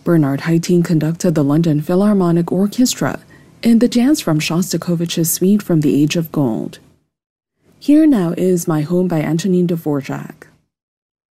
Bernard Haitink conducted the London Philharmonic Orchestra in the dance from Shostakovich's Suite from the Age of Gold. Here now is My Home by Antonin Dvorak.